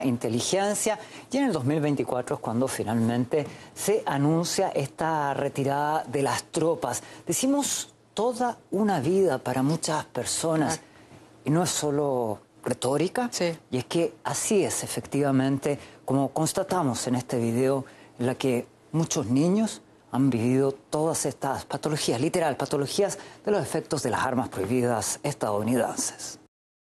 inteligencia, y en el 2024 es cuando finalmente se anuncia esta retirada de las tropas. Decimos toda una vida para muchas personas, y no es solo retórica, y es que así es efectivamente, como constatamos en este video, en la que muchos niños han vivido todas estas patologías, literal, patologías de los efectos de las armas prohibidas estadounidenses.